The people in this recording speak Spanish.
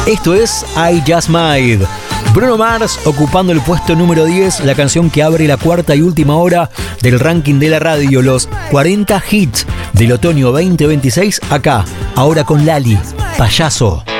Esto es I Just Might. Bruno Mars ocupando el puesto número 10, la canción que abre la cuarta y última hora del ranking de la radio, los 40 hits del otoño 2026, acá, ahora con Lali, Payaso.